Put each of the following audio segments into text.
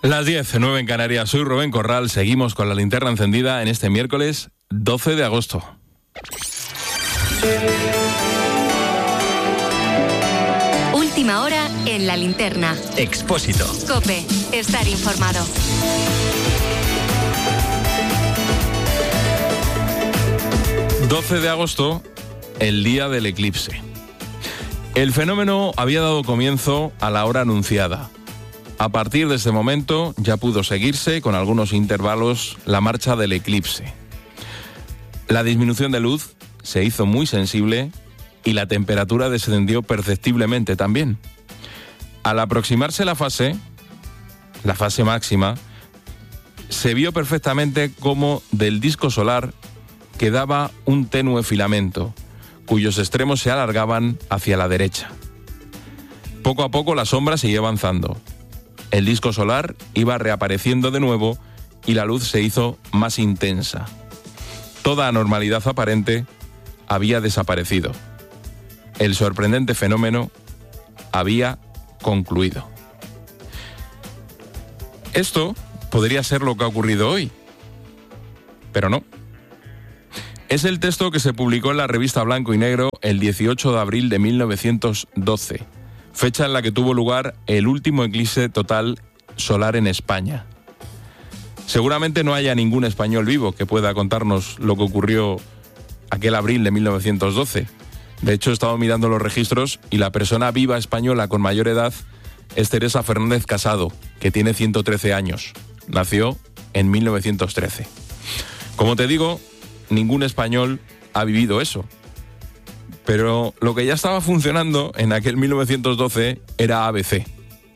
Las 10:09 en Canarias. Soy Rubén Corral. Seguimos con la linterna encendida en este miércoles 12 de agosto. Última hora en la linterna. Expósito. COPE. Estar informado. ...12 de agosto, el día del eclipse. El fenómeno había dado comienzo a la hora anunciada. A partir de ese momento ya pudo seguirse, con algunos intervalos, la marcha del eclipse. La disminución de luz se hizo muy sensible y la temperatura descendió perceptiblemente también. Al aproximarse la fase máxima, se vio perfectamente cómo del disco solar quedaba un tenue filamento, cuyos extremos se alargaban hacia la derecha. Poco a poco la sombra seguía avanzando. El disco solar iba reapareciendo de nuevo y la luz se hizo más intensa. Toda anormalidad aparente había desaparecido. El sorprendente fenómeno había concluido. Esto podría ser lo que ha ocurrido hoy, pero no. Es el texto que se publicó en la revista Blanco y Negro el 18 de abril de 1912, fecha en la que tuvo lugar el último eclipse total solar en España. Seguramente no haya ningún español vivo que pueda contarnos lo que ocurrió aquel abril de 1912. De hecho, he estado mirando los registros y la persona viva española con mayor edad es Teresa Fernández Casado, que tiene 113 años. Nació en 1913. Como te digo, ningún español ha vivido eso. Pero lo que ya estaba funcionando en aquel 1912 era ABC.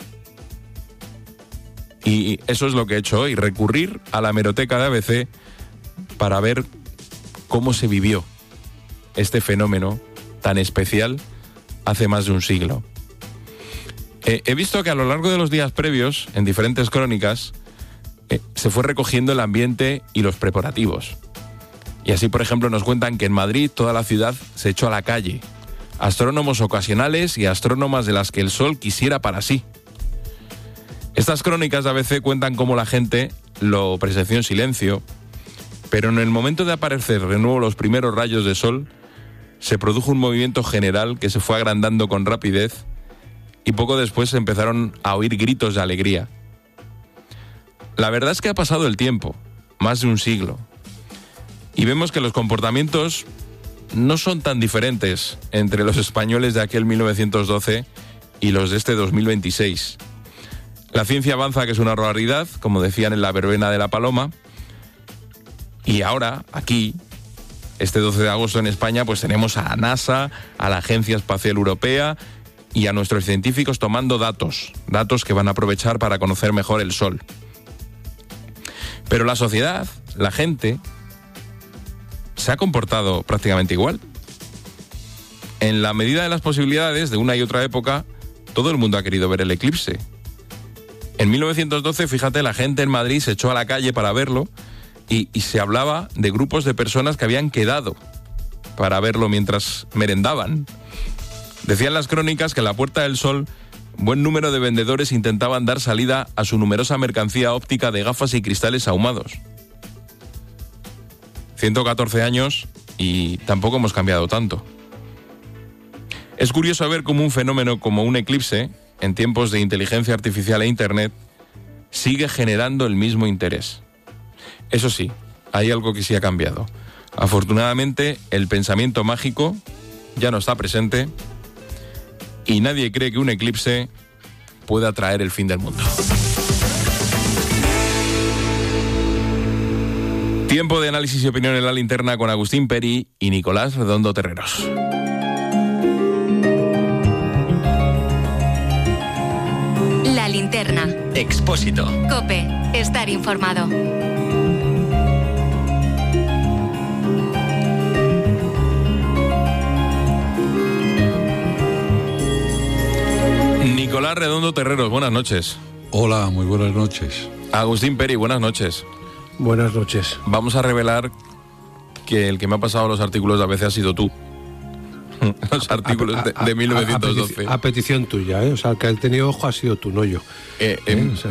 Y eso es lo que he hecho hoy, recurrir a la hemeroteca de ABC para ver cómo se vivió este fenómeno tan especial hace más de un siglo. He visto que a lo largo de los días previos, en diferentes crónicas, se fue recogiendo el ambiente y los preparativos. Y así, por ejemplo, nos cuentan que en Madrid toda la ciudad se echó a la calle. Astrónomos ocasionales y astrónomas de las que el sol quisiera para sí. Estas crónicas de ABC cuentan cómo la gente lo presenció en silencio, pero en el momento de aparecer de nuevo los primeros rayos de sol, se produjo un movimiento general que se fue agrandando con rapidez y poco después se empezaron a oír gritos de alegría. La verdad es que ha pasado el tiempo, más de un siglo, y vemos que los comportamientos no son tan diferentes entre los españoles de aquel 1912 y los de este 2026. La ciencia avanza, que es una realidad, como decían en la verbena de la Paloma, y ahora, aquí, este 12 de agosto en España, pues tenemos a la NASA, a la Agencia Espacial Europea y a nuestros científicos tomando datos que van a aprovechar para conocer mejor el Sol. Pero la sociedad, la gente, se ha comportado prácticamente igual. En la medida de las posibilidades de una y otra época, todo el mundo ha querido ver el eclipse. En 1912, fíjate, la gente en Madrid se echó a la calle para verlo y se hablaba de grupos de personas que habían quedado para verlo mientras merendaban. Decían las crónicas que en la Puerta del Sol buen número de vendedores intentaban dar salida a su numerosa mercancía óptica de gafas y cristales ahumados. 114 años y tampoco hemos cambiado tanto. Es curioso ver cómo un fenómeno como un eclipse, en tiempos de inteligencia artificial e internet, sigue generando el mismo interés. Eso sí, hay algo que sí ha cambiado. Afortunadamente, el pensamiento mágico ya no está presente y nadie cree que un eclipse pueda traer el fin del mundo. Tiempo de análisis y opinión en la linterna con Agustín Peri y Nicolás Redondo Terreros. La linterna. Expósito. COPE. Estar informado. Nicolás Redondo Terreros, buenas noches. Hola, muy buenas noches. Agustín Peri, buenas noches. Buenas noches. Vamos a revelar que el que me ha pasado los artículos de ABC ha sido tú. Los artículos de 1912. A petición tuya, ¿eh? O sea, el que ha tenido ojo ha sido tú, no yo.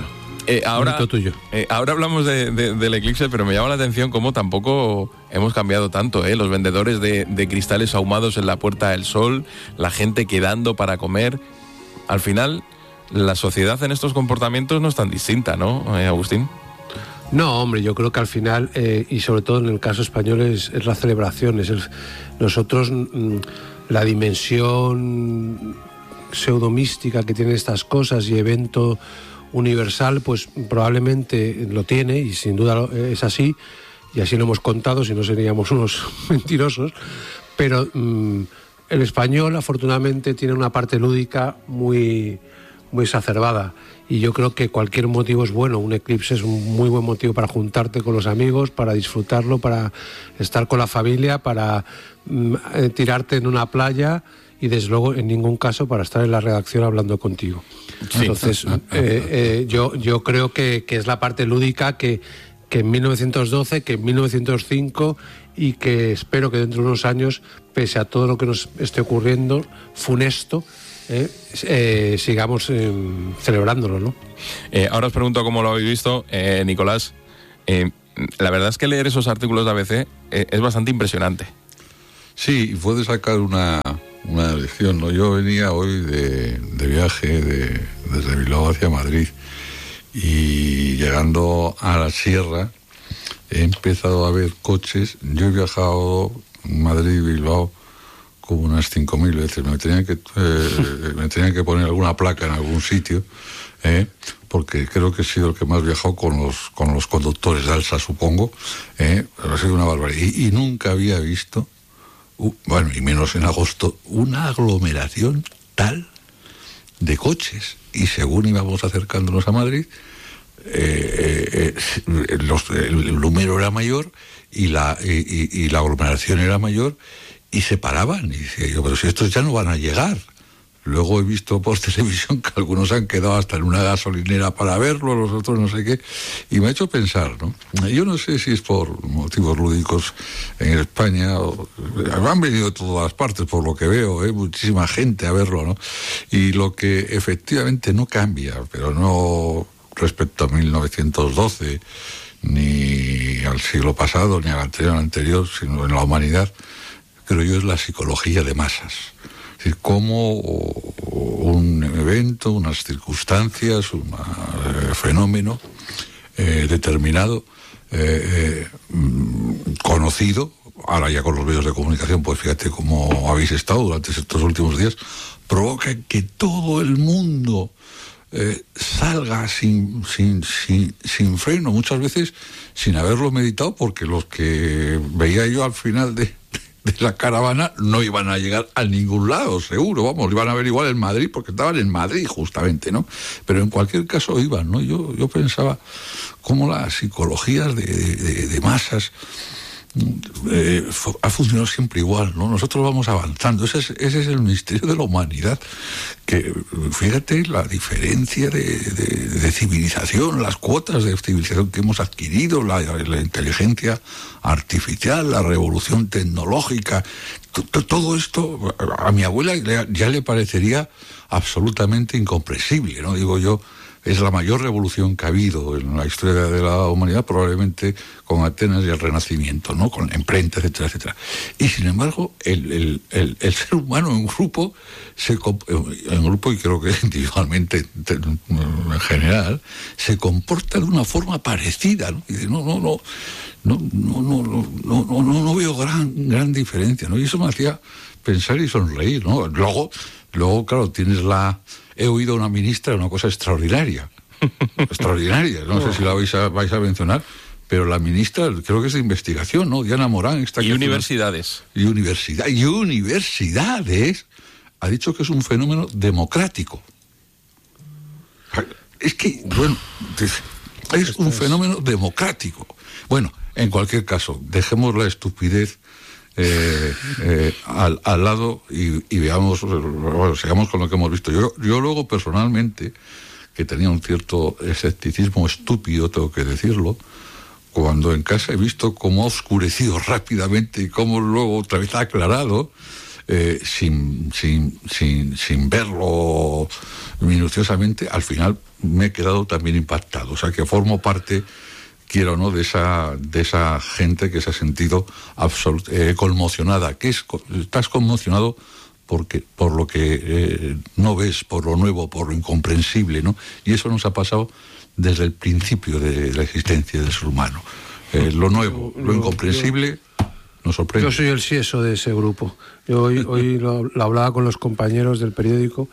Ahora hablamos del eclipse, pero me llama la atención cómo tampoco hemos cambiado tanto, ¿eh? Los vendedores de cristales ahumados en la Puerta del Sol, la gente quedando para comer. Al final, la sociedad en estos comportamientos no es tan distinta, ¿no, Agustín? No, hombre, yo creo que al final, y sobre todo en el caso español, es la celebración. Nosotros, la dimensión pseudomística que tienen estas cosas y evento universal, pues probablemente lo tiene, y sin duda es así, y así lo hemos contado, si no seríamos unos mentirosos, pero el español afortunadamente tiene una parte lúdica muy, muy exacerbada, y yo creo que cualquier motivo es bueno. Un eclipse es un muy buen motivo para juntarte con los amigos, para disfrutarlo, para estar con la familia, para tirarte en una playa, y desde luego en ningún caso para estar en la redacción hablando contigo. Sí. Entonces yo creo que es la parte lúdica que en 1912, que en 1905, y que espero que dentro de unos años, pese a todo lo que nos esté ocurriendo funesto, sigamos celebrándolo, ¿no? Ahora os pregunto cómo lo habéis visto, Nicolás. La verdad es que leer esos artículos de ABC es bastante impresionante. Sí, puede sacar una lección, ¿no? Yo venía hoy de viaje desde Bilbao hacia Madrid, y llegando a la sierra he empezado a ver coches. Yo he viajado Madrid-Bilbao como unas 5.000 veces. Me tenían que poner alguna placa en algún sitio, porque creo que he sido el que más viajado con los conductores de Alsa, supongo. Pero ha sido una barbaridad. Y nunca había visto, bueno, y menos en agosto, una aglomeración tal de coches. Y según íbamos acercándonos a Madrid, el número era mayor y la aglomeración era mayor, y se paraban. Y decía yo, pero si estos ya no van a llegar. Luego he visto por televisión que algunos han quedado hasta en una gasolinera para verlo, los otros no sé qué, y me ha hecho pensar, ¿no? Yo no sé si es por motivos lúdicos en España, han venido de todas partes por lo que veo, muchísima gente a verlo, ¿no? Y lo que efectivamente no cambia, pero no respecto a 1912, ni al siglo pasado, ni al anterior, sino en la humanidad, creo yo, es la psicología de masas. Es decir, cómo un evento, unas circunstancias, un fenómeno determinado, conocido, ahora ya con los medios de comunicación, pues fíjate cómo habéis estado durante estos últimos días, provoca que todo el mundo salga sin freno, muchas veces sin haberlo meditado, porque los que veía yo al final de la caravana no iban a llegar a ningún lado, seguro, vamos, iban a ver igual en Madrid, porque estaban en Madrid justamente, ¿no? Pero en cualquier caso iban, ¿no? Yo pensaba cómo las psicologías de masas ha funcionado siempre igual, ¿no? Nosotros vamos avanzando, ese es el misterio de la humanidad, que fíjate la diferencia de civilización, las cuotas de civilización que hemos adquirido, la inteligencia artificial, la revolución tecnológica, todo esto a mi abuela ya le parecería absolutamente incomprensible, ¿no? Digo yo, es la mayor revolución que ha habido en la historia de la humanidad, probablemente con Atenas y el Renacimiento, ¿no? Con la imprenta, etcétera, etcétera. Y sin embargo, el ser humano en grupo, y creo que individualmente en general, se comporta de una forma parecida, ¿no? Y dice, no veo gran diferencia, ¿no? Y eso me hacía pensar y sonreír, ¿no? Luego, claro, he oído a una ministra una cosa extraordinaria, no sé si la vais a mencionar, pero la ministra, creo que es de investigación, ¿no? Diana Morán. Y universidades. Universidades, ha dicho que es un fenómeno democrático. Es que, bueno, es un fenómeno democrático. Bueno, en cualquier caso, dejemos la estupidez al lado y veamos, bueno, sigamos con lo que hemos visto. Yo luego personalmente, que tenía un cierto escepticismo estúpido, tengo que decirlo, cuando en casa he visto cómo ha oscurecido rápidamente y cómo luego otra vez ha aclarado, sin verlo minuciosamente, al final me he quedado también impactado. O sea, que formo parte, quiero o no, de esa gente que se ha sentido conmocionada. Estás conmocionado por lo que no ves, por lo nuevo, por lo incomprensible, ¿no? Y eso nos ha pasado desde el principio de la existencia del ser humano. Lo nuevo, lo incomprensible nos sorprende. Yo soy el sieso de ese grupo. Yo hoy lo hablaba con los compañeros del periódico,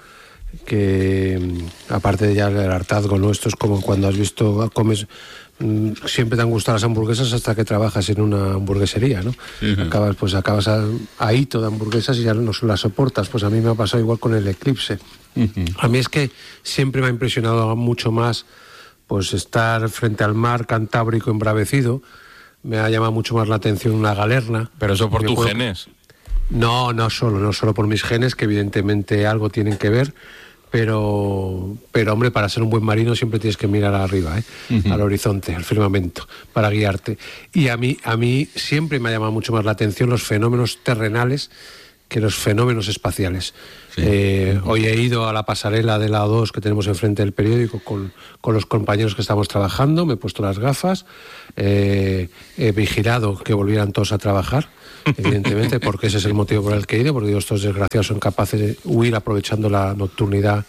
que aparte de ya el hartazgo, ¿no? Esto es como cuando comes, siempre te han gustado las hamburguesas hasta que trabajas en una hamburguesería, ¿no? Uh-huh. Acabas ahito de hamburguesas y ya no las soportas. Pues a mí me ha pasado igual con el Eclipse. Uh-huh. A mí es que siempre me ha impresionado mucho más pues estar frente al mar Cantábrico embravecido. Me ha llamado mucho más la atención una galerna. ¿Pero eso por tus genes? No solo por mis genes, que evidentemente algo tienen que ver, pero hombre, para ser un buen marino siempre tienes que mirar arriba, al horizonte, al firmamento, para guiarte. Y a mí siempre me ha llamado mucho más la atención los fenómenos terrenales que los fenómenos espaciales. Sí. Hoy he ido a la pasarela de la O2 que tenemos enfrente del periódico con los compañeros que estamos trabajando, me he puesto las gafas, he vigilado que volvieran todos a trabajar, evidentemente, porque ese es el motivo por el que he ido, porque digo, estos desgraciados son capaces de huir aprovechando la nocturnidad.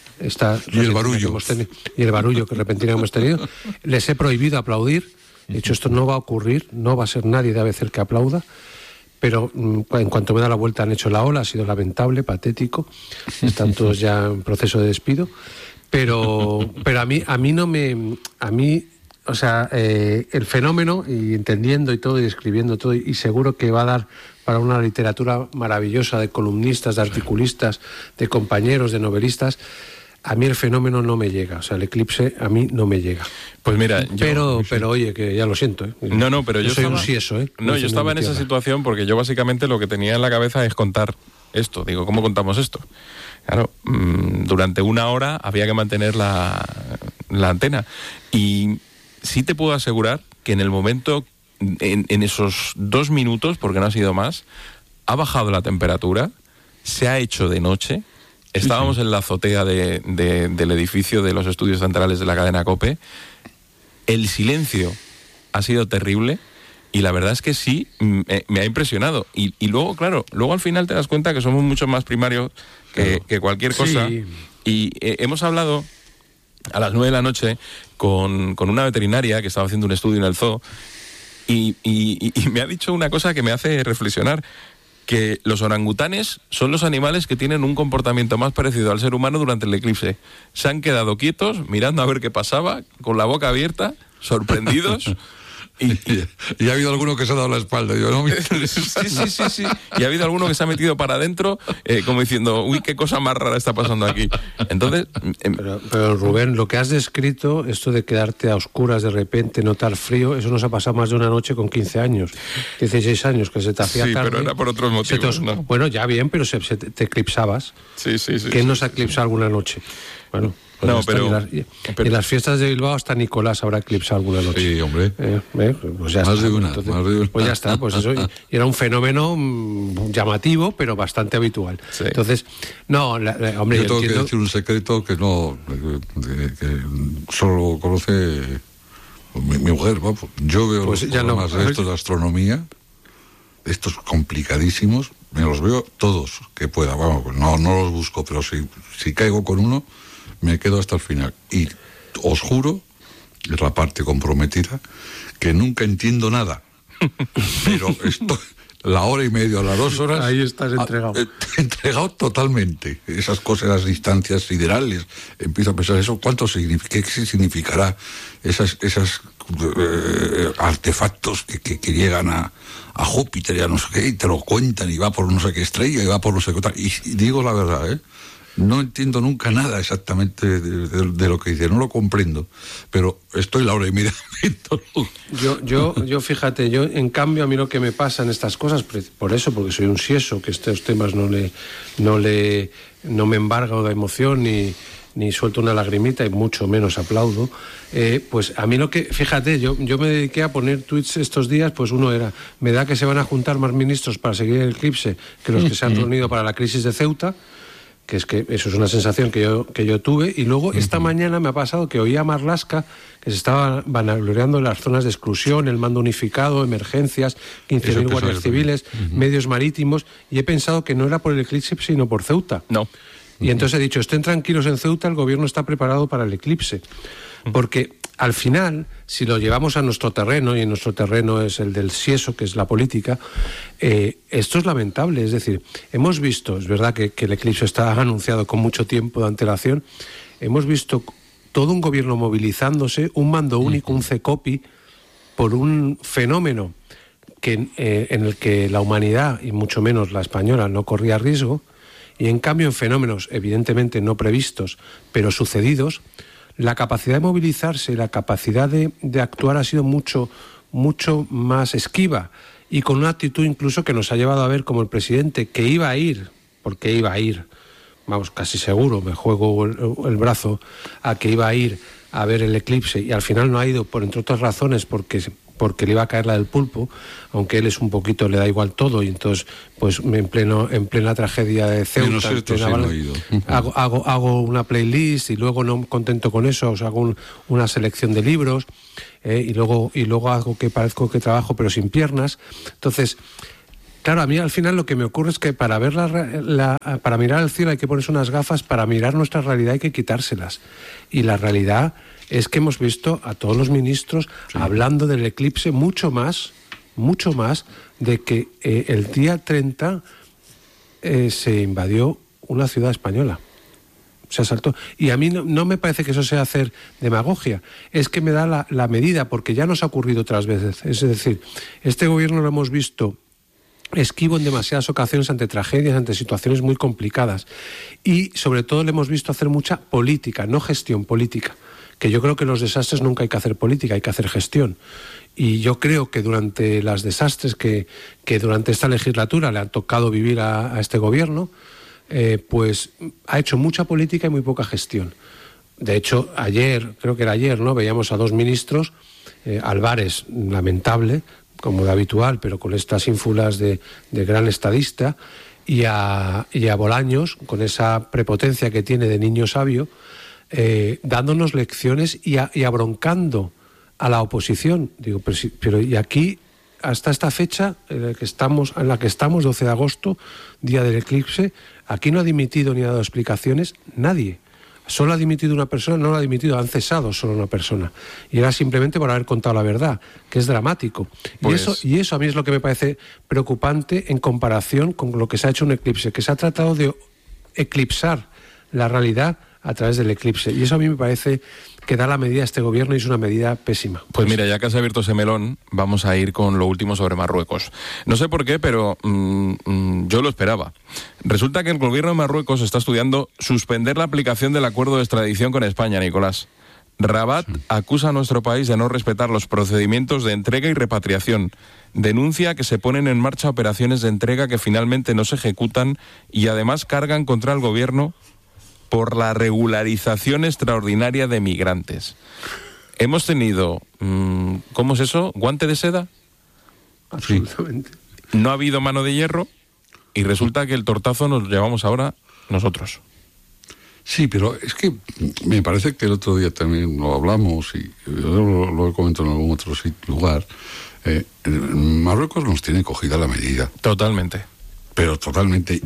Y el barullo. Y el barullo que repentinamente hemos tenido. Les he prohibido aplaudir. De hecho, esto no va a ocurrir, no va a ser nadie de ABC el que aplauda. Pero en cuanto me da la vuelta han hecho la ola, ha sido lamentable, patético. Están todos ya en proceso de despido. Pero a mí no me... A mí, o sea, el fenómeno, y entendiendo y todo, y escribiendo todo, y seguro que va a dar para una literatura maravillosa de columnistas, de articulistas, de compañeros, de novelistas. A mí el fenómeno no me llega, o sea, el eclipse a mí no me llega. Pues mira, pero oye, que ya lo siento, ¿eh? No, pero yo soy estaba, un sieso, ¿eh? No, yo estaba en esa situación porque yo básicamente lo que tenía en la cabeza es contar esto. Digo, ¿cómo contamos esto? Claro, durante una hora había que mantener la antena. Y sí te puedo asegurar que en el momento, en esos 2 minutos, porque no ha sido más, ha bajado la temperatura, se ha hecho de noche. Estábamos en la azotea del edificio de los estudios centrales de la cadena COPE. El silencio ha sido terrible y la verdad es que sí, me ha impresionado. Y luego, claro, al final te das cuenta que somos mucho más primarios que cualquier cosa. Sí. Y hemos hablado a las 9 de la noche con una veterinaria que estaba haciendo un estudio en el zoo y me ha dicho una cosa que me hace reflexionar. Que los orangutanes son los animales que tienen un comportamiento más parecido al ser humano durante el eclipse. Se han quedado quietos, mirando a ver qué pasaba, con la boca abierta, sorprendidos. Y ha habido alguno que se ha dado la espalda. Yo, ¿no? Sí. Y ha habido alguno que se ha metido para adentro, como diciendo, uy, qué cosa más rara está pasando aquí. Entonces... Pero Rubén, lo que has descrito, esto de quedarte a oscuras de repente, notar frío, eso nos ha pasado más de una noche con 15 años, 16 años, que se te hacía tarde. Sí, pero era por otros motivos, ¿no? Bueno, ya bien, pero te eclipsabas. Sí. ¿Quién nos ha eclipsado alguna noche? Bueno... No, pero en las fiestas de Bilbao hasta Nicolás habrá eclipsado alguna noche. Sí, hombre. Pues ya más está. De una. Pues ya está, pues eso. Y era un fenómeno llamativo, pero bastante habitual. Sí. Entonces, no, hombre, yo tengo que decir un secreto que no, que solo conoce mi mujer. Yo veo los programas de estos de astronomía, estos complicadísimos, me los veo todos que pueda. Vamos, no los busco, pero si caigo con uno, me quedo hasta el final. Y os juro, es la parte comprometida, que nunca entiendo nada. Pero esto, la hora y media, las 2 horas... Ahí estás entregado. Entregado totalmente. Esas cosas, las distancias siderales. Empiezo a pensar eso, ¿qué significará esas artefactos que llegan a Júpiter y a no sé qué, y te lo cuentan, y va por no sé qué estrella, y va por no sé qué tal. Y digo la verdad, no entiendo nunca nada exactamente de lo que dice, no lo comprendo, pero estoy la hora y media viéndolo. Yo fíjate, en cambio a mí lo que me pasa en estas cosas, por eso, porque soy un sieso, que estos temas no me embargan de emoción ni suelto una lagrimita y mucho menos aplaudo. Pues a mí fíjate, yo me dediqué a poner tweets estos días, pues uno era, me da que se van a juntar más ministros para seguir el eclipse que los que se han reunido para la crisis de Ceuta, que es que eso es una sensación que yo tuve, y luego esta mañana me ha pasado que oía a Marlaska que se estaba vanagloriando las zonas de exclusión, el mando unificado, emergencias, 15.000 guardias civiles, medios marítimos, y he pensado que no era por el eclipse sino por Ceuta. No. Y entonces he dicho, estén tranquilos en Ceuta, el gobierno está preparado para el eclipse. Porque al final, si lo llevamos a nuestro terreno, y nuestro terreno es el del sieso, que es la política, esto es lamentable. Es decir, hemos visto, es verdad que el eclipse está anunciado con mucho tiempo de antelación, hemos visto todo un gobierno movilizándose, un mando único, un CECOPI, por un fenómeno en el que la humanidad, y mucho menos la española, no corría riesgo, y en cambio en fenómenos evidentemente no previstos, pero sucedidos, la capacidad de movilizarse, la capacidad de actuar ha sido mucho más esquiva, y con una actitud incluso que nos ha llevado a ver como el presidente, que iba a ir, porque iba a ir, vamos, casi seguro, me juego el brazo, a que iba a ir a ver el eclipse, y al final no ha ido, entre otras razones, porque le iba a caer la del pulpo, aunque él es un poquito, le da igual todo, y entonces pues en plena tragedia de Ceuta, hago una playlist, y luego, no contento con eso, os hago una selección de libros, y luego hago que parezco que trabajo pero sin piernas. Entonces, claro, a mí al final lo que me ocurre es que para ver para mirar al cielo hay que ponerse unas gafas, para mirar nuestra realidad hay que quitárselas, y la realidad es que hemos visto a todos los ministros hablando del eclipse mucho más de que el día 30 se invadió una ciudad española. Se asaltó. Y a mí no me parece que eso sea hacer demagogia, es que me da la medida, porque ya nos ha ocurrido otras veces. Es decir, este gobierno lo hemos visto esquivo en demasiadas ocasiones ante tragedias, ante situaciones muy complicadas, y sobre todo le hemos visto hacer mucha política, no gestión, política, que yo creo que en los desastres nunca hay que hacer política, hay que hacer gestión. Y yo creo que durante los desastres que durante esta legislatura le han tocado vivir a este gobierno, pues ha hecho mucha política y muy poca gestión. De hecho, creo que era ayer, ¿no?, veíamos a dos ministros, Álvarez, lamentable, como de habitual, pero con estas ínfulas de gran estadista, y a Bolaños, con esa prepotencia que tiene de niño sabio, dándonos lecciones y abroncando a la oposición. Digo, pero y aquí, hasta esta fecha en la que estamos, 12 de agosto, día del eclipse, aquí no ha dimitido ni ha dado explicaciones nadie. Solo ha dimitido una persona, no lo ha dimitido, han cesado solo una persona. Y era simplemente por haber contado la verdad, que es dramático. Pues... Y eso a mí es lo que me parece preocupante en comparación con lo que se ha hecho en un eclipse, que se ha tratado de eclipsar la realidad a través del eclipse. Y eso a mí me parece que da la medida a este gobierno, y es una medida pésima. Pues mira, ya que has abierto ese melón, vamos a ir con lo último sobre Marruecos. No sé por qué, pero yo lo esperaba. Resulta que el gobierno de Marruecos está estudiando suspender la aplicación del acuerdo de extradición con España, Nicolás. Rabat acusa a nuestro país de no respetar los procedimientos de entrega y repatriación. Denuncia que se ponen en marcha operaciones de entrega que finalmente no se ejecutan, y además cargan contra el gobierno por la regularización extraordinaria de migrantes. Hemos tenido, ¿cómo es eso? ¿Guante de seda? Absolutamente. No ha habido mano de hierro, y resulta que el tortazo nos llevamos ahora nosotros. Sí, pero es que me parece que el otro día también lo hablamos, y yo lo he comentado en algún otro lugar. Marruecos nos tiene cogida la medida. Totalmente. Pero totalmente.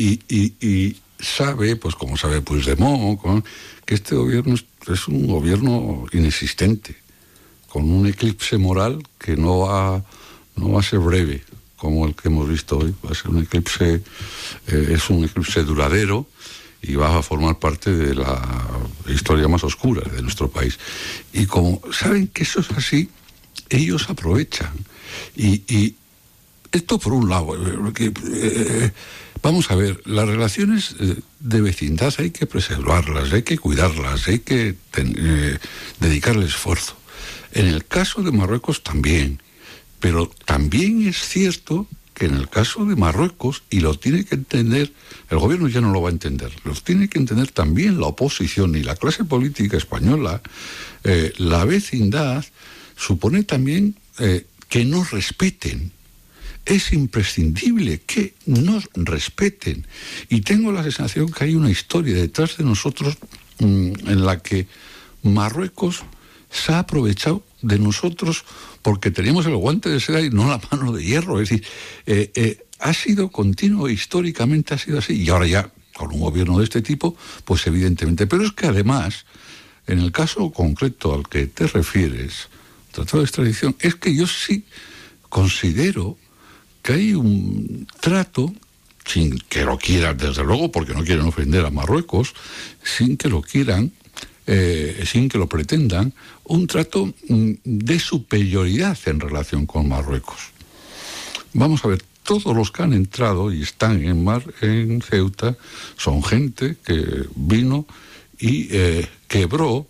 Y sabe, pues como sabe Puigdemont, que este gobierno es un gobierno inexistente, con un eclipse moral que no va a ser breve, como el que hemos visto hoy. Va a ser un eclipse, es un eclipse duradero, y va a formar parte de la historia más oscura de nuestro país. Y como saben que eso es así, ellos aprovechan. Y esto por un lado, vamos a ver, las relaciones de vecindad hay que preservarlas, hay que cuidarlas, hay que dedicarle esfuerzo. En el caso de Marruecos también, pero también es cierto que en el caso de Marruecos, y lo tiene que entender, el gobierno ya no lo va a entender, lo tiene que entender también la oposición y la clase política española, la vecindad supone también que nos respeten. Es imprescindible que nos respeten. Y tengo la sensación que hay una historia detrás de nosotros en la que Marruecos se ha aprovechado de nosotros porque teníamos el guante de seda y no la mano de hierro. Es decir, ha sido continuo, históricamente ha sido así. Y ahora ya, con un gobierno de este tipo, pues evidentemente. Pero es que además, en el caso concreto al que te refieres, tratado de extradición, es que yo sí considero que hay un trato, sin que lo quieran, desde luego, porque no quieren ofender a Marruecos, sin que lo quieran, sin que lo pretendan, un trato de superioridad en relación con Marruecos. Vamos a ver, todos los que han entrado y están en Ceuta son gente que vino y quebró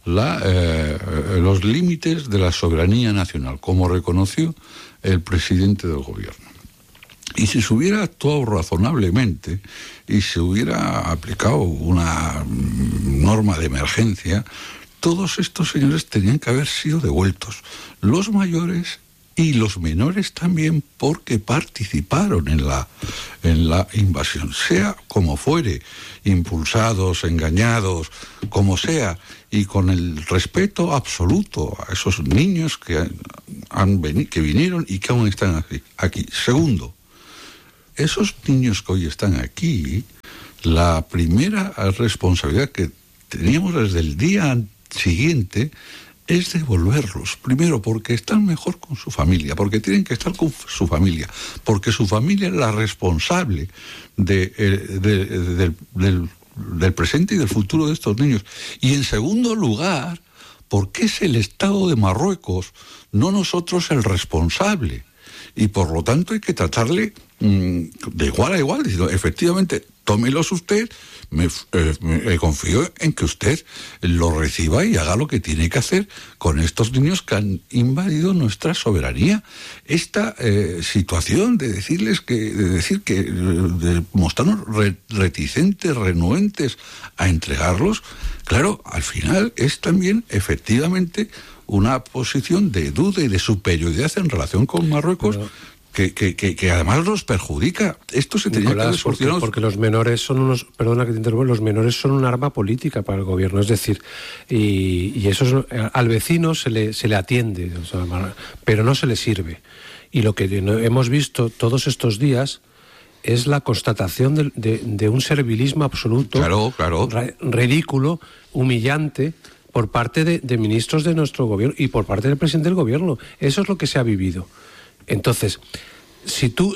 los límites de la soberanía nacional, como reconoció el presidente del gobierno. Y si se hubiera actuado razonablemente y se hubiera aplicado una norma de emergencia, todos estos señores tenían que haber sido devueltos, los mayores y los menores también, porque participaron en la invasión, sea como fuere, impulsados, engañados, como sea, y con el respeto absoluto a esos niños que vinieron y que aún están aquí. Segundo, esos niños que hoy están aquí, la primera responsabilidad que teníamos desde el día siguiente es devolverlos. Primero, porque están mejor con su familia, porque tienen que estar con su familia, porque su familia es la responsable del presente y del futuro de estos niños. Y en segundo lugar, porque es el Estado de Marruecos, no nosotros, el responsable. Y por lo tanto hay que tratarle de igual a igual, diciendo, efectivamente, tómelos usted, me confío en que usted lo reciba y haga lo que tiene que hacer con estos niños que han invadido nuestra soberanía. Esta situación de mostrarnos reticentes, renuentes a entregarlos, claro, al final es también efectivamente una posición de duda y de superioridad en relación con Marruecos. Pero que además nos perjudica. Esto se tenía que haber solucionado. Porque los menores son unos, perdona que te interrumpa, los menores son un arma política para el gobierno, es decir, y eso al vecino se le atiende, o sea, pero no se le sirve. Y lo que hemos visto todos estos días es la constatación de un servilismo absoluto, claro. Ridículo, humillante, por parte de ministros de nuestro gobierno y por parte del presidente del gobierno. Eso es lo que se ha vivido. Entonces, si tú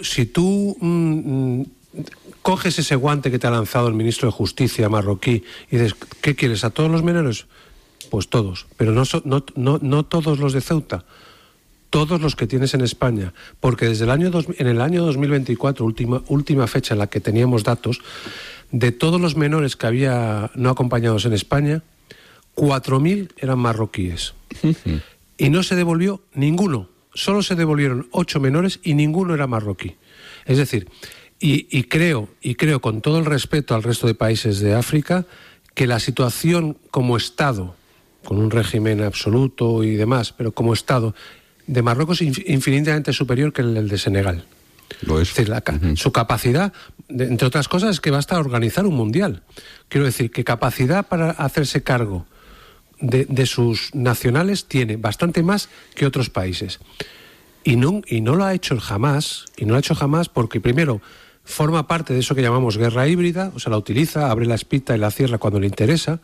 coges ese guante que te ha lanzado el ministro de Justicia marroquí y dices, ¿qué quieres? ¿A todos los menores? Pues todos, pero no todos los de Ceuta, todos los que tienes en España, porque desde en el año 2024, última fecha en la que teníamos datos, de todos los menores que había no acompañados en España, 4.000 eran marroquíes. Y no se devolvió ninguno. Solo se devolvieron 8 menores y ninguno era marroquí. Es decir, y creo con todo el respeto al resto de países de África, que la situación como Estado, con un régimen absoluto y demás, pero como Estado de Marruecos es infinitamente superior que el de Senegal. Lo es. Es decir, su capacidad, entre otras cosas, es que basta organizar un mundial. Quiero decir, que capacidad para hacerse cargo de sus nacionales tiene bastante más que otros países. Y no lo ha hecho jamás, porque primero forma parte de eso que llamamos guerra híbrida, o sea, la utiliza, abre la espita y la cierra cuando le interesa,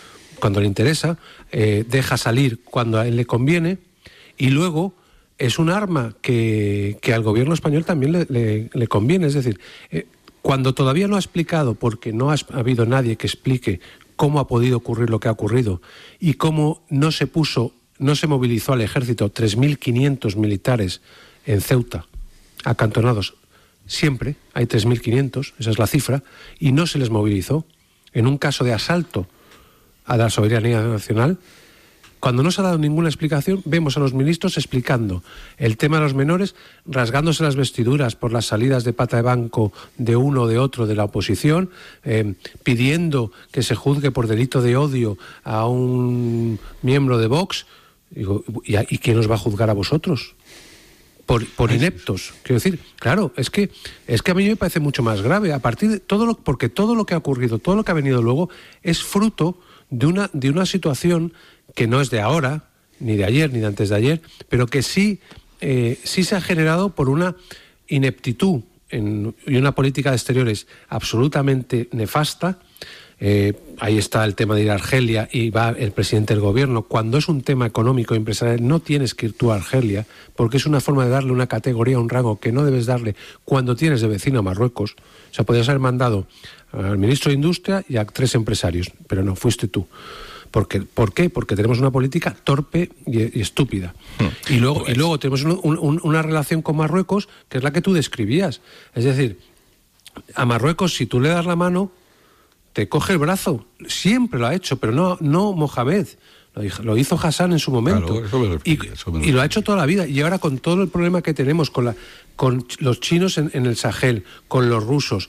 deja salir cuando a él le conviene, y luego es un arma que al gobierno español también le conviene. Es decir, cuando todavía no ha explicado, porque no ha habido nadie que explique cómo ha podido ocurrir lo que ha ocurrido y cómo no se movilizó al ejército 3.500 militares en Ceuta, acantonados. Siempre hay 3.500, esa es la cifra, y no se les movilizó en un caso de asalto a la soberanía nacional. Cuando no se ha dado ninguna explicación, vemos a los ministros explicando el tema de los menores, rasgándose las vestiduras por las salidas de pata de banco de uno o de otro de la oposición, pidiendo que se juzgue por delito de odio a un miembro de Vox. Digo, ¿y quién os va a juzgar a vosotros? Por ineptos. Quiero decir, claro, es que a mí me parece mucho más grave, a partir de porque todo lo que ha ocurrido, todo lo que ha venido luego, es fruto de una situación que no es de ahora, ni de ayer, ni de antes de ayer, pero que sí se ha generado por una ineptitud y una política de exteriores absolutamente nefasta. Ahí está el tema de ir a Argelia y va el presidente del gobierno. Cuando es un tema económico y empresarial, no tienes que ir tú a Argelia, porque es una forma de darle una categoría, un rango que no debes darle cuando tienes de vecino a Marruecos. O sea, podrías haber mandado al ministro de Industria y a 3 empresarios, pero no, fuiste tú. ¿Por qué? Porque tenemos una política torpe y estúpida. Y luego tenemos una relación con Marruecos que es la que tú describías. Es decir, a Marruecos, si tú le das la mano, te coge el brazo. Siempre lo ha hecho, pero no Mohamed. Lo hizo Hassan en su momento. Claro, y lo ha hecho toda la vida. Y ahora con todo el problema que tenemos con los chinos en el Sahel, con los rusos,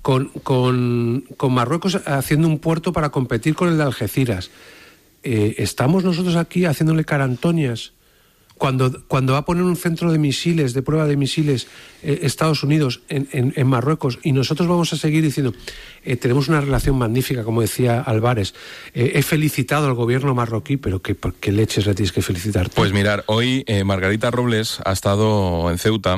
con Marruecos haciendo un puerto para competir con el de Algeciras, estamos nosotros aquí haciéndole carantoñas. Cuando va a poner un centro de misiles, de prueba de misiles, Estados Unidos en Marruecos, y nosotros vamos a seguir diciendo, tenemos una relación magnífica, como decía Álvarez, he felicitado al gobierno marroquí, pero ¿por qué leches le tienes que felicitar? Pues mirar, hoy Margarita Robles ha estado en Ceuta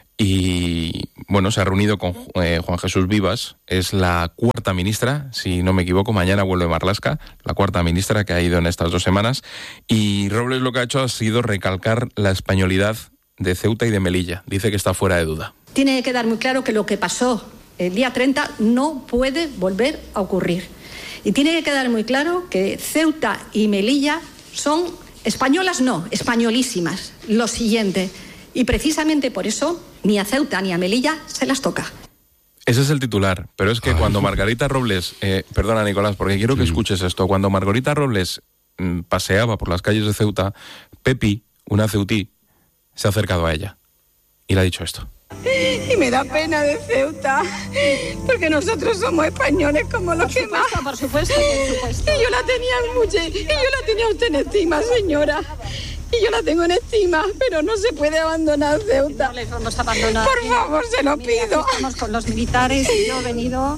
y, bueno, se ha reunido con Juan Jesús Vivas, es la 4ª ministra, si no me equivoco, mañana vuelve Marlaska, la 4ª ministra que ha ido en estas 2 semanas, y Robles lo que ha hecho ha sido recalcar la españolidad de Ceuta y de Melilla. Dice que está fuera de duda. Tiene que quedar muy claro que lo que pasó el día 30 no puede volver a ocurrir. Y tiene que quedar muy claro que Ceuta y Melilla son españolas, no, españolísimas. Lo siguiente. Y precisamente por eso ni a Ceuta ni a Melilla se las toca. Ese es el titular, pero es que cuando Margarita Robles, perdona Nicolás, porque quiero que escuches esto, cuando Margarita Robles paseaba por las calles de Ceuta, Pepi, una ceutí, se ha acercado a ella y le ha dicho esto. Y me da pena de Ceuta, porque nosotros somos españoles como los que más. Por supuesto. Y yo la tenía usted en estima, señora. Y yo la tengo en estima, pero no se puede abandonar Ceuta. No les vamos a abandonar. Por favor, se lo pido. Estamos con los militares y yo he venido.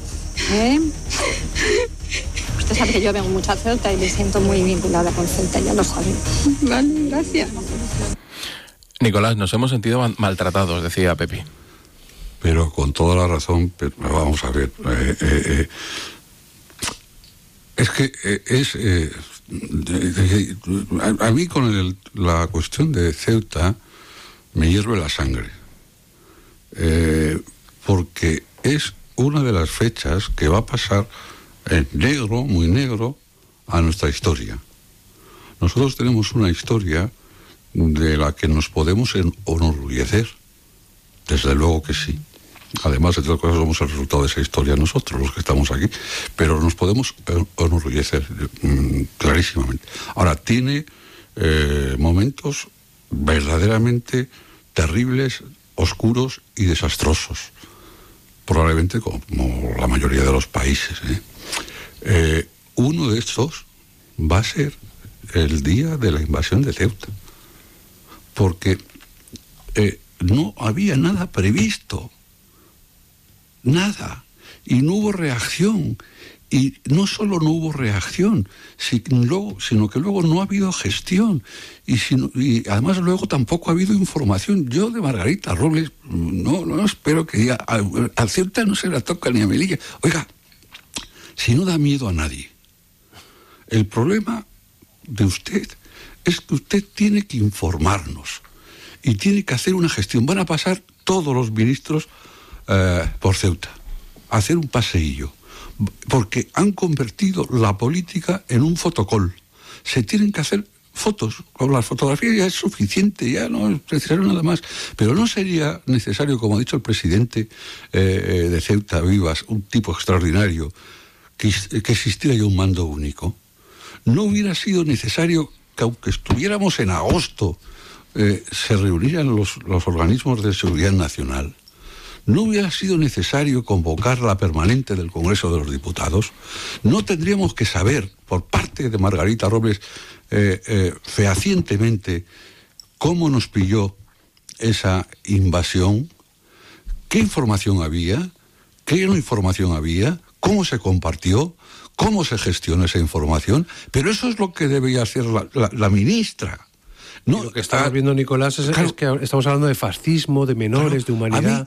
Usted sabe que yo vengo mucho a Ceuta y me siento muy vinculada con Ceuta, ya lo sabe. Vale, gracias. Nicolás, nos hemos sentido maltratados, decía Pepi. Pero con toda la razón, pero vamos a ver. Es que a mí con la cuestión de Ceuta me hierve la sangre. Porque es una de las fechas que va a pasar en negro, muy negro, a nuestra historia. Nosotros tenemos una historia de la que nos podemos enorgullecer. Desde luego que sí. Además, de todas cosas, somos el resultado de esa historia nosotros, los que estamos aquí. Pero nos podemos enorgullecer clarísimamente. Ahora, tiene momentos verdaderamente terribles, oscuros y desastrosos. Probablemente como la mayoría de los países. Uno de estos va a ser el día de la invasión de Ceuta. Porque no había nada previsto. Nada. Y no hubo reacción. Y no solo no hubo reacción, sino que luego no ha habido gestión. Y además luego tampoco ha habido información. Yo de Margarita Robles no espero que diga, a Ceuta no se la toca ni a Melilla. Oiga, si no da miedo a nadie. El problema de usted es que usted tiene que informarnos y tiene que hacer una gestión. Van a pasar todos los ministros por Ceuta, a hacer un paseillo, porque han convertido la política en un fotocall. Se tienen que hacer fotos, con las fotografías ya es suficiente, ya no es necesario nada más, pero no sería necesario, como ha dicho el presidente de Ceuta, Vivas, un tipo extraordinario, que existiera ya un mando único. No hubiera sido necesario que aunque estuviéramos en agosto, se reunieran los organismos de seguridad nacional, no hubiera sido necesario convocar la permanente del Congreso de los Diputados, no tendríamos que saber, por parte de Margarita Robles, fehacientemente cómo nos pilló esa invasión, qué información había, qué no información había, cómo se compartió, cómo se gestiona esa información, pero eso es lo que debería hacer la ministra. No, lo que está viendo Nicolás es que estamos hablando de fascismo, de menores, de humanidad.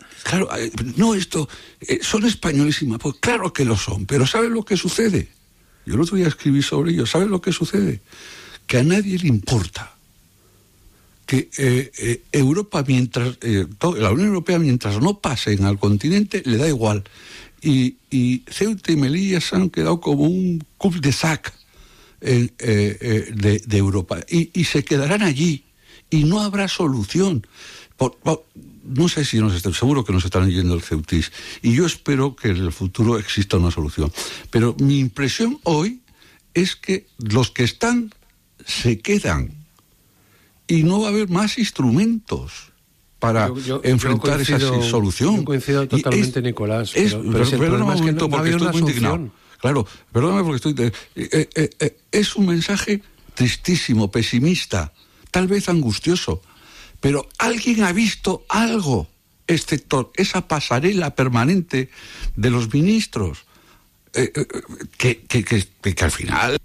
Son españolísimas, pues claro que lo son, pero ¿sabes lo que sucede? Yo el otro día escribí sobre ello, ¿sabes lo que sucede? Que a nadie le importa que Europa, la Unión Europea, mientras no pasen al continente, le da igual. Y Ceuta y Melilla se han quedado como un cul-de-sac de Europa. Y se quedarán allí. Y no habrá solución. No sé si seguro que nos están yendo el Ceutis. Y yo espero que en el futuro exista una solución. Pero mi impresión hoy es que los que están se quedan. Y no va a haber más instrumentos para enfrentar esa solución. Yo coincido totalmente, Nicolás. Pero el problema es que no ha habido una solución. Claro, perdóname porque es un mensaje tristísimo, pesimista, tal vez angustioso, pero alguien ha visto algo, excepto esa pasarela permanente de los ministros, que al final...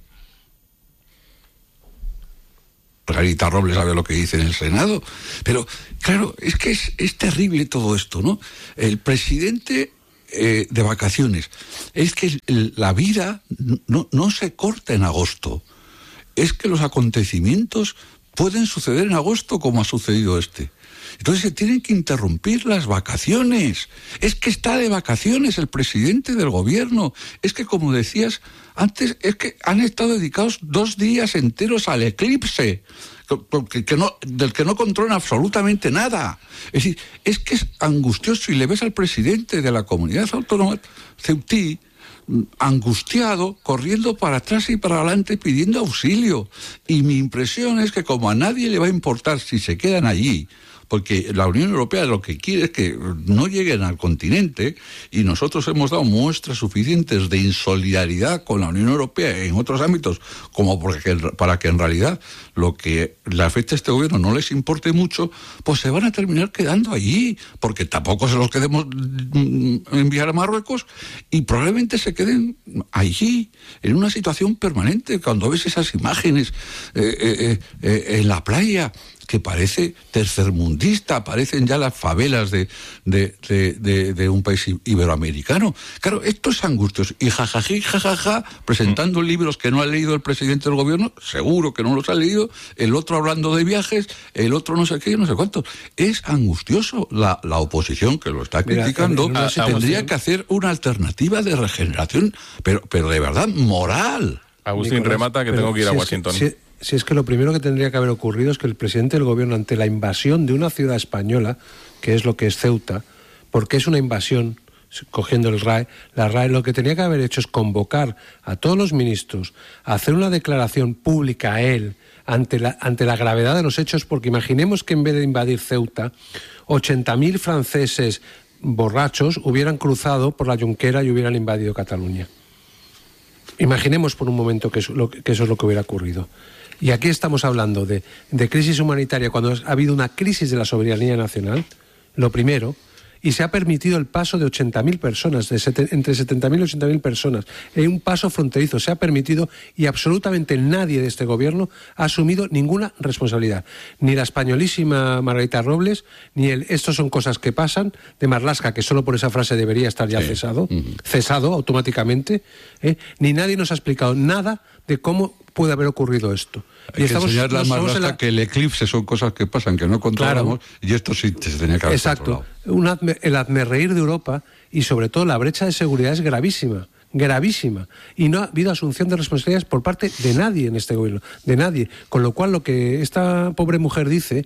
Margarita Robles sabe lo que dice en el Senado, pero claro, es que es terrible todo esto, ¿no? El presidente de vacaciones, es que la vida no se corta en agosto, es que los acontecimientos pueden suceder en agosto como ha sucedido este. Entonces se tienen que interrumpir las vacaciones. Es que está de vacaciones el presidente del gobierno. Es que, como decías antes, es que han estado dedicados 2 días enteros al eclipse, del que no controlan absolutamente nada. Es decir, es que es angustioso, y le ves al presidente de la comunidad autónoma ceutí angustiado, corriendo para atrás y para adelante pidiendo auxilio. Y mi impresión es que como a nadie le va a importar si se quedan allí, porque la Unión Europea lo que quiere es que no lleguen al continente, y nosotros hemos dado muestras suficientes de insolidaridad con la Unión Europea en otros ámbitos, como para que en realidad lo que le afecta a este gobierno no les importe mucho, pues se van a terminar quedando allí, porque tampoco se los queremos enviar a Marruecos, y probablemente se queden allí, en una situación permanente. Cuando ves esas imágenes en la playa, que parece tercermundista, parecen ya las favelas de un país iberoamericano. Claro, esto es angustioso. Y jajaja, presentando libros que no ha leído el presidente del gobierno, seguro que no los ha leído, el otro hablando de viajes, el otro no sé qué, no sé cuánto. Es angustioso. La oposición, que lo está criticando, tendría que hacer una alternativa de regeneración, pero de verdad moral. Agustín, Nicolás, remata, que tengo que ir a Washington. Si es que lo primero que tendría que haber ocurrido es que el presidente del gobierno, ante la invasión de una ciudad española, que es lo que es Ceuta, porque es una invasión, cogiendo el RAE, la RAE lo que tenía que haber hecho es convocar a todos los ministros a hacer una declaración pública a él ante la gravedad de los hechos, porque imaginemos que en vez de invadir Ceuta, 80.000 franceses borrachos hubieran cruzado por la Jonquera y hubieran invadido Cataluña. Imaginemos por un momento que eso es lo que hubiera ocurrido. Y aquí estamos hablando de crisis humanitaria, cuando ha habido una crisis de la soberanía nacional, lo primero, y se ha permitido el paso de 80.000 personas, entre 70.000 y 80.000 personas, en un paso fronterizo, se ha permitido, y absolutamente nadie de este gobierno ha asumido ninguna responsabilidad. Ni la españolísima Margarita Robles, ni estos son cosas que pasan, de Marlaska, que solo por esa frase debería estar ya cesado automáticamente, ni nadie nos ha explicado nada de cómo puede haber ocurrido esto. Hay que enseñarle a Marlaska que el eclipse son cosas que pasan, que no controlamos, claro, y esto sí se tenía que haber controlado. El hazmerreír de Europa, y sobre todo la brecha de seguridad, es gravísima, y no ha habido asunción de responsabilidades por parte de nadie en este gobierno, de nadie, con lo cual lo que esta pobre mujer dice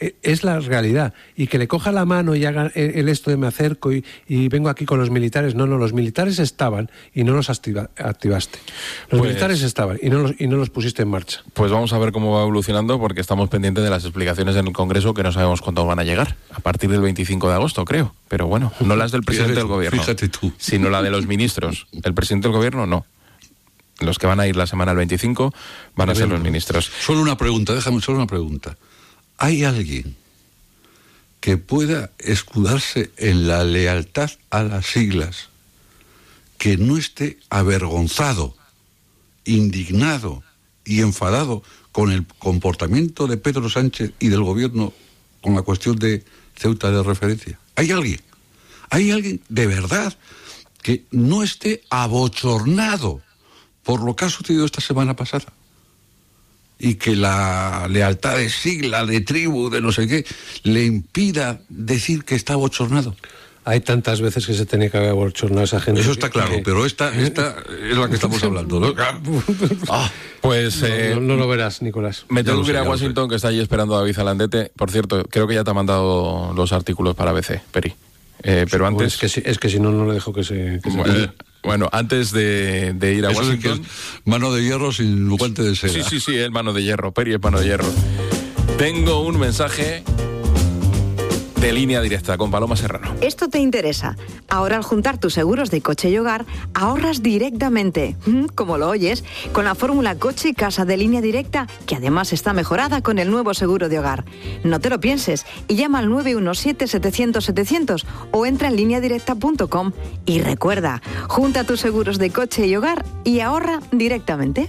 es la realidad. Y que le coja la mano y haga el esto de me acerco y vengo aquí con los militares. No, los militares estaban y no los activaste. Los militares estaban y no los pusiste en marcha. Pues vamos a ver cómo va evolucionando, porque estamos pendientes de las explicaciones en el Congreso, que no sabemos cuándo van a llegar. A partir del 25 de agosto, creo. Pero bueno, no las del presidente del gobierno, fíjate tú, sino la de los ministros. El presidente del gobierno no. Los que van a ir la semana del 25 van a ser los ministros. Solo una pregunta, déjame una pregunta. ¿Hay alguien que pueda escudarse en la lealtad a las siglas, que no esté avergonzado, indignado y enfadado con el comportamiento de Pedro Sánchez y del gobierno con la cuestión de Ceuta de referencia? ¿Hay alguien? ¿Hay alguien de verdad que no esté abochornado por lo que ha sucedido esta semana pasada? Y que la lealtad de sigla, de tribu, de no sé qué, le impida decir que está abochornado. Hay tantas veces que se tenía que haber abochornado a esa gente. Eso está claro, pero esta es la que estamos hablando, ¿no? Pues no lo verás, Nicolás. Me tengo que ir a Washington, que está allí esperando a David Alandete. Por cierto, creo que ya te ha mandado los artículos para ABC, Peri. Pero antes... Es que si no, no le dejo que se bueno, antes de ir a Washington... Es mano de hierro sin guante de seda. Sí, es mano de hierro, Peri es mano de hierro. Tengo un mensaje de Línea Directa con Paloma Serrano. Esto te interesa. Ahora, al juntar tus seguros de coche y hogar, ahorras directamente, como lo oyes, con la fórmula coche y casa de Línea Directa, que además está mejorada con el nuevo seguro de hogar. No te lo pienses y llama al 917-700-700 o entra en lineadirecta.com. Y recuerda, junta tus seguros de coche y hogar y ahorra directamente.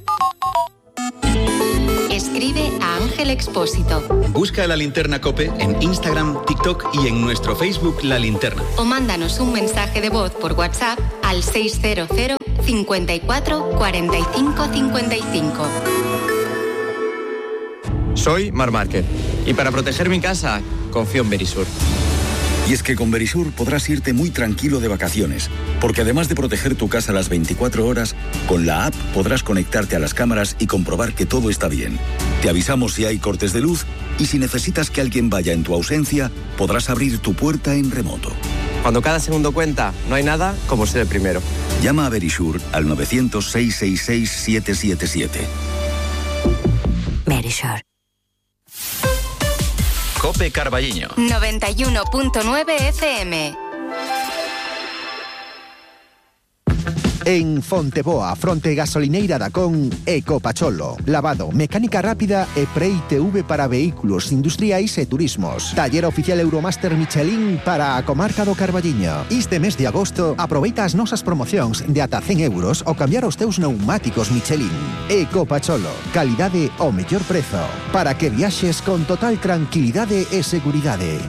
Escribe a Ángel Expósito. Busca La Linterna COPE en Instagram, TikTok y en nuestro Facebook La Linterna. O mándanos un mensaje de voz por WhatsApp al 600 54 45 55. Soy Mar Márquez y para proteger mi casa confío en Verisur. Y es que con Verisur podrás irte muy tranquilo de vacaciones, porque además de proteger tu casa las 24 horas, con la app podrás conectarte a las cámaras y comprobar que todo está bien. Te avisamos si hay cortes de luz y si necesitas que alguien vaya en tu ausencia, podrás abrir tu puerta en remoto. Cuando cada segundo cuenta, no hay nada como ser el primero. Llama a Verisur al 900-666-777. Verisur. COPE Carballiño 91.9 FM. En Fonteboa, fronte gasolineira da Con, Ecopacholo. Lavado, mecánica rápida e pre-ITV para vehículos industriais e turismos. Taller oficial Euromaster Michelin para a comarca do Carballiño. Este mes de agosto, aproveita as nosas promocións de ata 100 euros ao cambiar os teus pneumáticos Michelin. Ecopacholo, calidade ao mellor prezo, para que viaxes con total tranquilidade e seguridade.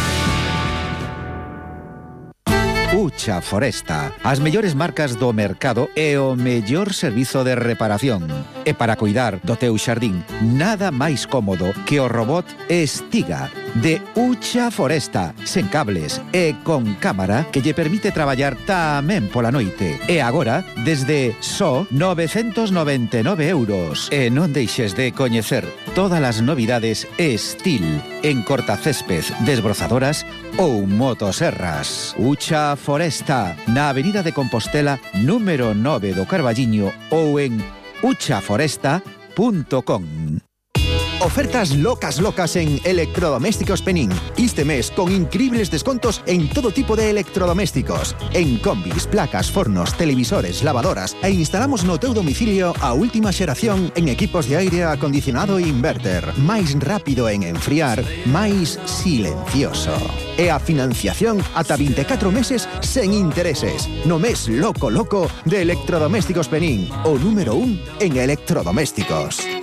Ucha Foresta, as mellores marcas do mercado e o mellor servizo de reparación. E para cuidar do teu xardín, nada máis cómodo que o robot Estiga de Ucha Foresta, sen cables e con cámara que lle permite traballar tamén pola noite. E agora, desde só 999 euros. E non deixes de coñecer todas as novidades Estil en cortacésped, desbrozadoras ou motoserras. Ucha Foresta, na Avenida de Compostela, número 9 do Carballiño ou en uchaforesta.com. Ofertas locas en Electrodomésticos Penín. Este mes con increíbles descontos en todo tipo de electrodomésticos. En combis, placas, fornos, televisores, lavadoras. E instalamos no teu domicilio a última xeración en equipos de aire acondicionado e inverter. Máis rápido en enfriar, máis silencioso. E a financiación ata 24 meses sen intereses. No mes loco de Electrodomésticos Penín. O número 1 en electrodomésticos.